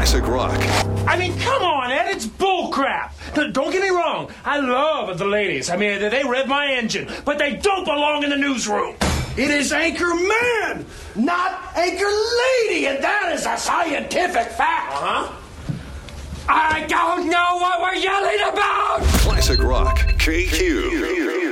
Classic rock. I mean, come on, Ed, it's bullcrap. Don't get me wrong. I love the ladies. I mean, they rev my engine, but they don't belong in the newsroom. It is Anchor Man, not Anchor Lady, and that is a scientific fact. I don't know what we're yelling about. Classic rock. KQ.